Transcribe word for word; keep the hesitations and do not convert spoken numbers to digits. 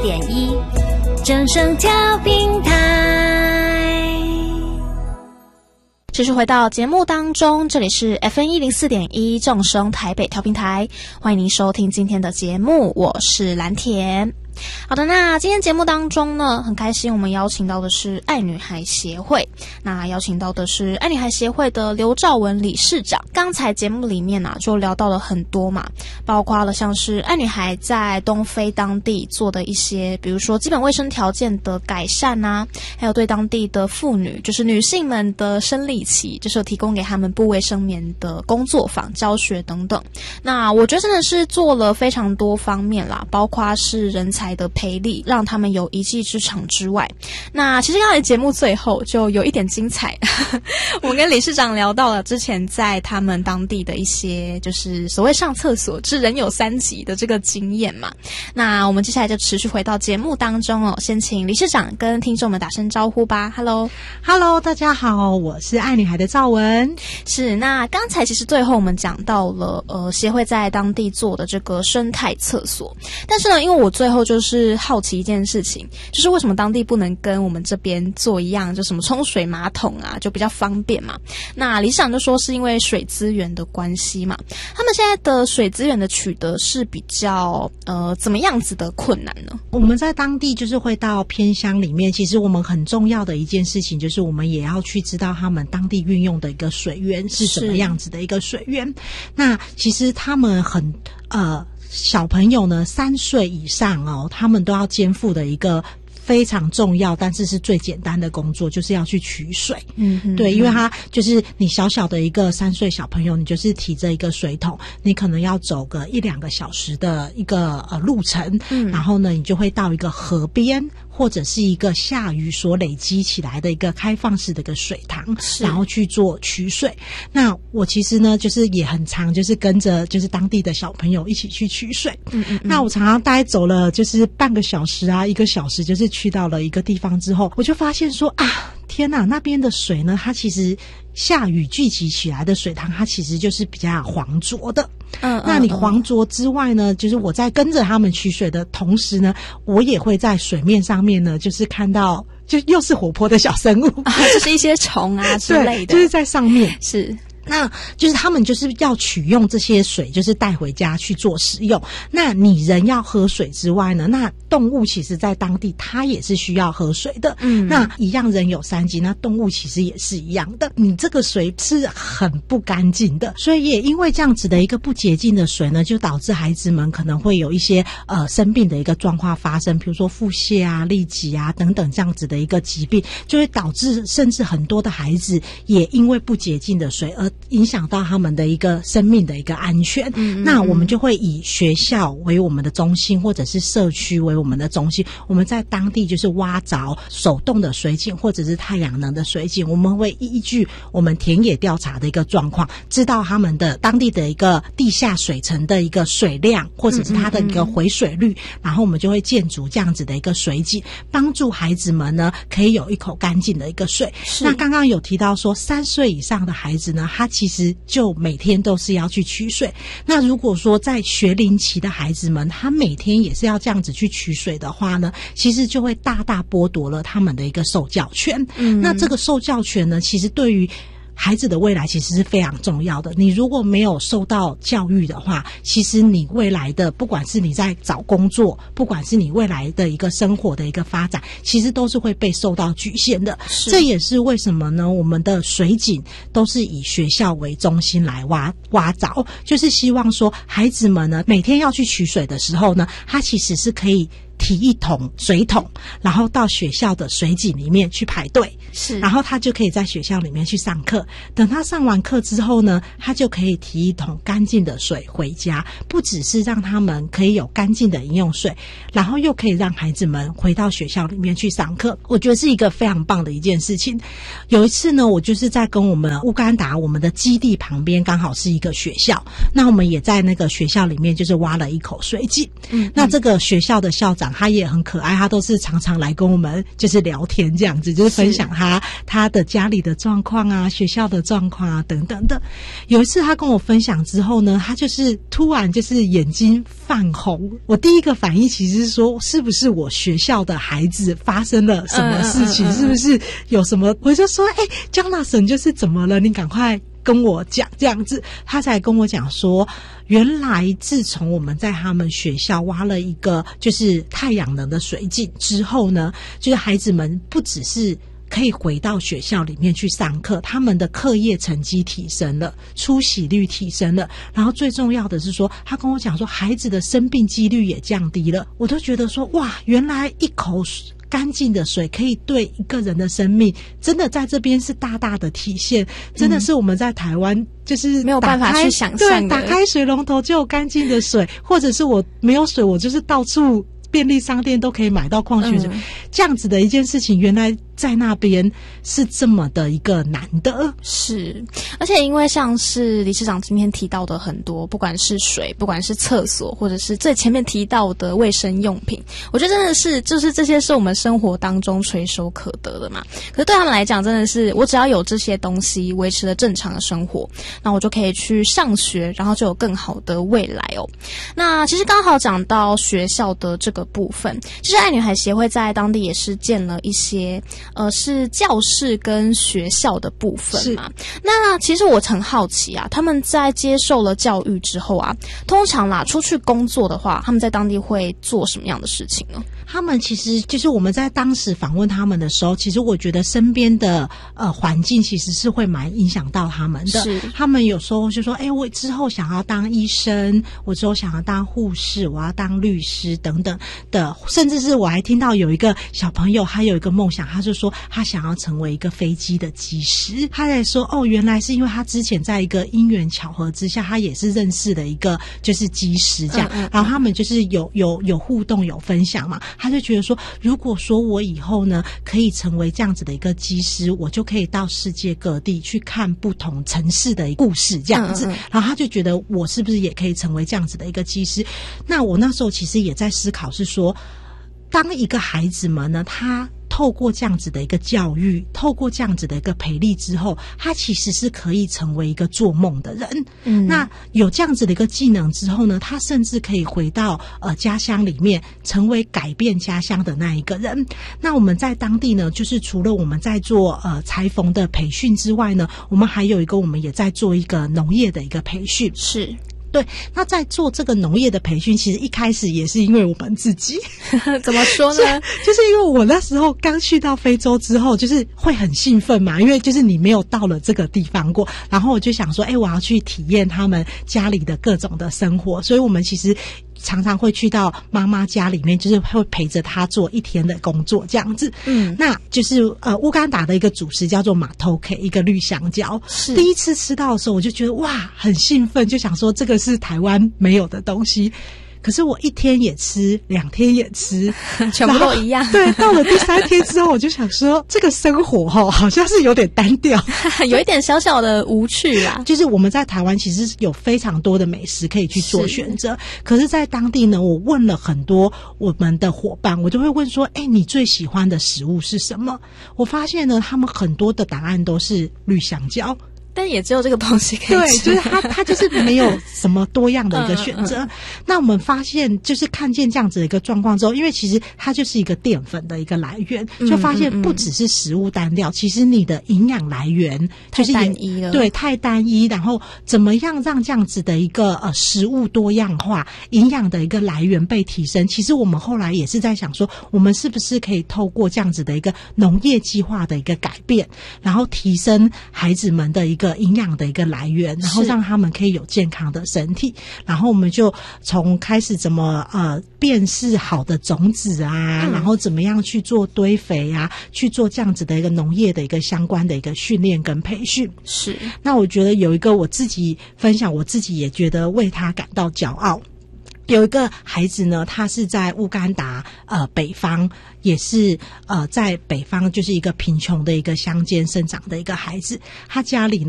点一，正声调频台。 继续回到节目当中，这里是 F M 一零四点一正声台北调频台，欢迎您收听今天的节目，我是蓝田。好的，那今天节目当中呢，很开心我们邀请到的是爱女孩协会，那邀请到的是爱女孩协会的刘兆文理事长。刚才节目里面啊，就聊到了很多嘛，包括了像是爱女孩在东非当地做的一些，比如说基本卫生条件的改善啊，还有对当地的妇女，就是女性们的生理期，就是有提供给他们不卫生棉的工作坊教学等等。那我觉得真的是做了非常多方面啦，包括是人才的培力，让他们有一技之长之外，那其实刚才节目最后就有一点精彩我们跟理事长聊到了之前在他们当地的一些就是所谓上厕所之人有三急的这个经验嘛。那我们接下来就持续回到节目当中哦，先请理事长跟听众们打声招呼吧。 Hello Hello 大家好，我是爱女孩的兆文。 是，那刚才其实最后我们讲到了呃协会在当地做的这个生态厕所，但是呢因为我最后就就是好奇一件事情，就是为什么当地不能跟我们这边做一样，就什么冲水马桶啊，就比较方便嘛。那理事长就说是因为水资源的关系嘛，他们现在的水资源的取得是比较呃怎么样子的困难呢？ 我们在当地就是会到偏乡里面，其实我们很重要的一件事情就是我们也要去知道他们当地运用的一个水源是什么样子的一个水源。那其实他们很呃小朋友呢，三岁以上哦，他们都要肩负的一个非常重要，但是是最简单的工作，就是要去取水。嗯哼，对，因为他就是你小小的一个三岁小朋友，你就是提着一个水桶，你可能要走个一两个小时的一个呃路程，嗯，然后呢，你就会到一个河边或者是一个下雨所累积起来的一个开放式的一个水塘，然后去做取水。那我其实呢，就是也很常就是跟着就是当地的小朋友一起去取水。嗯嗯嗯，那我常常大概走了就是半个小时啊，一个小时，就是去到了一个地方之后，我就发现说啊，天哪，那边的水呢，它其实下雨聚集起来的水塘，它其实就是比较黄浊的。嗯，那你黄浊之外呢，就是我在跟着他们取水的同时呢，我也会在水面上面呢，就是看到就又是活泼的小生物， 啊，就是一些虫啊之类的， 对，就是在上面是。 那就是他们就是要取用这些水，就是带回家去做使用。那你人要喝水之外呢，那动物其实在当地它也是需要喝水的。嗯，那一样人有三急，那动物其实也是一样的。你这个水是很不干净的，所以也因为这样子的一个不洁净的水呢，就导致孩子们可能会有一些呃生病的一个状况发生，比如说腹泻啊、痢疾啊等等这样子的一个疾病，就会导致甚至很多的孩子也因为不洁净的水而影响到他们的一个生命的一个安全。嗯嗯嗯，那我们就会以学校为我们的中心，或者是社区为我们的中心，我们在当地就是挖凿手动的水井或者是太阳能的水井，我们会依据我们田野调查的一个状况，知道他们的当地的一个地下水层的一个水量或者是它的一个回水率，嗯嗯嗯，然后我们就会建筑这样子的一个水井，帮助孩子们呢可以有一口干净的一个水。那刚刚有提到说三岁以上的孩子呢，他其实就每天都是要去取水。那如果说在学龄期的孩子们，他每天也是要这样子去取水的话呢，其实就会大大剥夺了他们的一个受教权。嗯，那这个受教权呢，其实对于孩子的未来其实是非常重要的。你如果没有受到教育的话，其实你未来的不管是你在找工作，不管是你未来的一个生活的一个发展，其实都是会被受到局限的。这也是为什么呢，我们的水井都是以学校为中心来挖挖凿，就是希望说孩子们呢每天要去取水的时候呢，他其实是可以提一桶水桶，然后到学校的水井里面去排队，是，然后他就可以在学校里面去上课。等他上完课之后呢，他就可以提一桶干净的水回家，不只是让他们可以有干净的饮用水，然后又可以让孩子们回到学校里面去上课。我觉得是一个非常棒的一件事情。有一次呢，我就是在跟我们乌干达我们的基地旁边刚好是一个学校，那我们也在那个学校里面就是挖了一口水井。嗯，那这个学校的校长长他也很可爱，他都是常常来跟我们就是聊天这样子，就是分享他他的家里的状况啊，学校的状况啊等等的。有一次他跟我分享之后呢，他就是突然就是眼睛泛红，我第一个反应其实是说是不是我学校的孩子发生了什么事情，嗯嗯嗯嗯是不是有什么，我就说哎、欸、Jonathan 就是怎么了，你赶快跟我讲这样子。他才跟我讲说，原来自从我们在他们学校挖了一个就是太阳能的水井之后呢，就是孩子们不只是可以回到学校里面去上课，他们的课业成绩提升了，出席率提升了，然后最重要的是说，他跟我讲说孩子的生病几率也降低了。我都觉得说哇，原来一口干净的水可以对一个人的生命真的在这边是大大的体现，真的是我们在台湾就是没有办法去想象的， 对，打开水龙头就有干净的水，或者是我没有水，我就是到处便利商店都可以买到矿泉水、嗯、这样子的一件事情，原来在那边是这么的一个难得。 是，而且因为像是理事长今天提到的很多，不管是水，不管是厕所，或者是最前面提到的卫生用品，我觉得真的是就是这些是我们生活当中垂手可得的嘛。可是对他们来讲，真的是我只要有这些东西维持了正常的生活，那我就可以去上学，然后就有更好的未来哦。那其实刚好讲到学校的这个部分，其实爱女孩协会在当地也是建了一些呃，是教室跟学校的部分嘛。那其实我很好奇啊，他们在接受了教育之后啊，通常啦出去工作的话，他们在当地会做什么样的事情呢？ 他们其实就是我们在当时访问他们的时候，其实我觉得身边的呃环境其实是会蛮影响到他们的。是，他们有时候就说，哎、欸，我之后想要当医生，我之后想要当护士，我要当律师等等的，甚至是我还听到有一个小朋友，他有一个梦想，他就说他想要成为一个飞机的机师。他在说，哦，原来是因为他之前在一个因缘巧合之下，他也是认识了一个就是机师这样，嗯嗯嗯然后他们就是有有有互动有分享嘛。他就觉得说，如果说我以后呢可以成为这样子的一个机师，我就可以到世界各地去看不同城市的故事这样子。嗯嗯然后他就觉得我是不是也可以成为这样子的一个机师？那我那时候其实也在思考，是说，当一个孩子们呢，他透过这样子的一个教育，透过这样子的一个培力之后，他其实是可以成为一个做梦的人。嗯，那有这样子的一个技能之后呢，他甚至可以回到呃家乡里面，成为改变家乡的那一个人。那我们在当地呢，就是除了我们在做呃裁缝的培训之外呢，我们还有一个我们也在做一个农业的一个培训。是。对，那在做这个农业的培训，其实一开始也是因为我们自己怎么说呢？ 就是因为我那时候刚去到非洲之后，就是会很兴奋嘛，因为就是你没有到了这个地方过，然后我就想说，哎，我要去体验他们家里的各种的生活，所以我们其实常常会去到妈妈家里面，就是会陪着她做一天的工作这样子。嗯，那就是呃乌干达的一个主食叫做马头 K， 一个绿香蕉。是第一次吃到的时候，我就觉得哇，很兴奋，就想说这个是台湾没有的东西。可是我一天也吃，两天也吃， 全部都一样。 对，到了第三天之后，我就想说，这个生活哈、哦，好像是有点单调， 有一点小小的无趣啦。 就是我们在台湾其实有非常多的美食可以去做选择，可是在当地呢，我问了很多我们的伙伴，我就会问说，哎，你最喜欢的食物是什么？我发现呢，他们很多的答案都是绿香蕉。 但也只有这个东西可以吃， 对，就是它，它就是没有什么多样的一个选择。嗯嗯嗯那我们发现，就是看见这样子的一个状况之后，因为其实它就是一个淀粉的一个来源，就发现不只是食物单调，嗯嗯嗯其实你的营养来源就是太单一了， 对，太单一。然后怎么样让这样子的一个呃食物多样化，营养的一个来源被提升？其实我们后来也是在想说，我们是不是可以透过这样子的一个农业计划的一个改变，然后提升孩子们的一个营养的一个来源，然后让他们可以有健康的身体。然后我们就从开始怎么呃辨识好的种子啊、嗯，然后怎么样去做堆肥啊，去做这样子的一个农业的一个相关的一个训练跟培训。是，那我觉得有一个我自己分享，我自己也觉得为他感到骄傲。有一个孩子呢，他是在乌干达呃北方，也是呃在北方就是一个贫穷的一个乡间生长的一个孩子，他家里呢